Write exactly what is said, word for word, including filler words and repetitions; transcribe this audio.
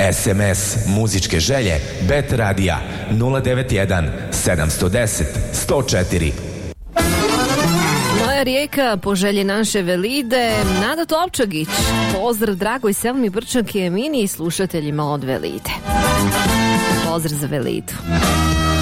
S M S muzičke želje Bet Radija nula devet jedan sedam jedan nula jedan nula četiri. Moja rijeka po želji naše Velide, Nada Topčagić. Pozdrav dragoj Selmi Brčak i Emini i slušateljima od Velide. Pozdrav za Velidu.